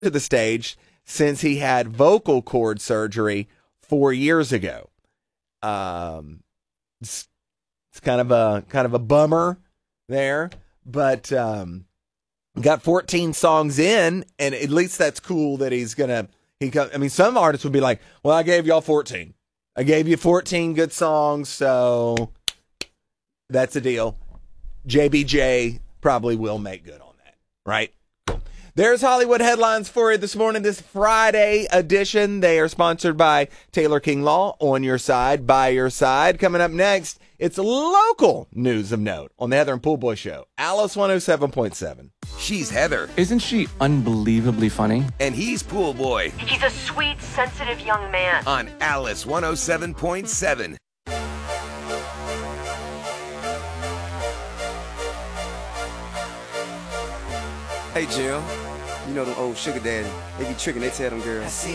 to the stage since he had vocal cord surgery 4 years ago. It's kind of a bummer there, but got 14 songs in, and at least that's cool that he's gonna. I mean, some artists would be like, "Well, I gave y'all 14. I gave you 14 good songs, so that's a deal." JBJ probably will make good on that, right? Cool. There's Hollywood headlines for you this morning, this Friday edition. They are sponsored by Taylor King Law, on your side, by your side. Coming up next, it's local news of note on the Heather and Pool Boy Show. Alice 107.7. She's Heather. Isn't she unbelievably funny? And he's Pool Boy. He's a sweet, sensitive young man. On Alice 107.7. Hey, Jill. You know them old sugar daddy. They be tricking, they tell them girls.